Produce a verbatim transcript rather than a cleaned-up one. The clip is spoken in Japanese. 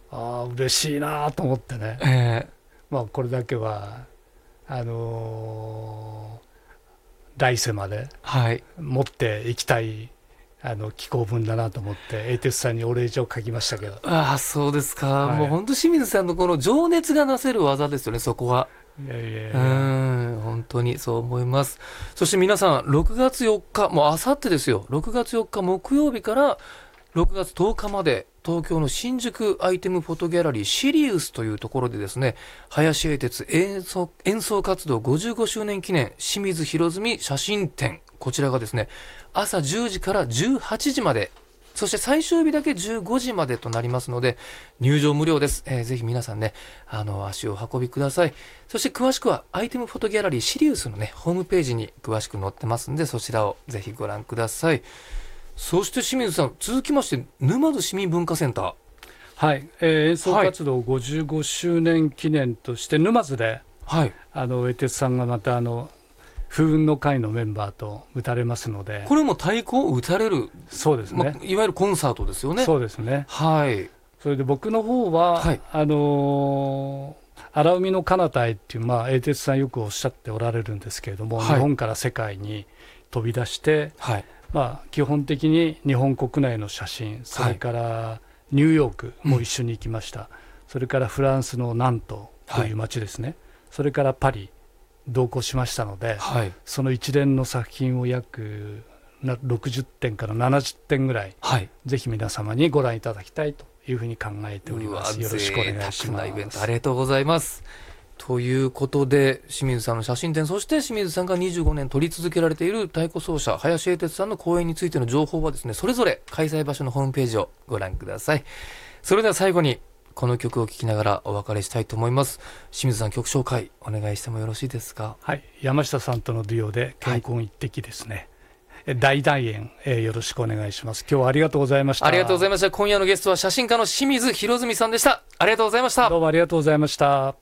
ああ嬉しいなと思ってね、 えまあ、これだけはあのー来世までー、はい。 持っていきたいあの紀行文だなと思って英哲さんにお礼状書きましたけど、 ああ、そうですか。 はい、 もう本当清水さんのこの情熱がなせる技ですよね、そこは。 いやいうやいや、 ーん、本当にそう思います。そして皆さん、ろくがつよっか、もうあさってですよ。ろくがつよっか木曜日からろくがつとおかまで、東京の新宿アイテムフォトギャラリーシリウスというところでですね、林英哲演奏、演奏活動ごじゅうごしゅうねん記念清水広澄写真展。こちらがですね、朝じゅうじからじゅうはちじまで、そして最終日だけじゅうごじまでとなりますので、入場無料です。えーぜひ皆さんね、あの、足を運びください。そして詳しくは、アイテムフォトギャラリーシリウスのね、ホームページに詳しく載ってますんで、そちらをぜひご覧ください。そして清水さん、続きまして、沼津市民文化センター。 はい、えー演奏活動ごじゅうごしゅうねん記念として沼津ではい。 あの英哲さんがまたあの風雲の会のメンバーと歌われますので、 これも太鼓を打たれる、まあ、 そうですね、 いわゆるコンサートですよね。 そうですね。 はい。 それで僕の方は、 はい。 あのー荒海の彼方へっていう、まあ、英哲さんよくおっしゃっておられるんですけれども、 はい日本から世界に飛び出して、 はい。 まあ、基本的に日本国内の写真、それからニューヨークも一緒に行きました、それからフランスのナントという街ですね、それからパリ同行しましたので、 はい。 その一連の作品を約なろくじゅってんからななじゅってんぐらい、 はい。 ぜひ皆様にご覧いただきたいというふうに考えておりうわ、 ます。よろしくお願いし贅沢なイベントあます。 りがとうございます。ということで、清水さんの写真展、そして清水さんがにじゅうごねん撮り続けられている太鼓奏者、林英哲さんの講演についての情報はですね、それぞれ開催場所のホームページをご覧ください。それでは最後に、この曲を聴きながらお別れしたいと思います。清水さん、曲紹介お願いしてもよろしいですか。 はい、山下さんとのデュオで健康一滴ですね、え大大演、えーよろしくお願いします。今日はありがとうございました。 ありがとうございました。今夜のゲストは写真家の清水広澄さんでした。ありがとうございました。 どうもありがとうございました。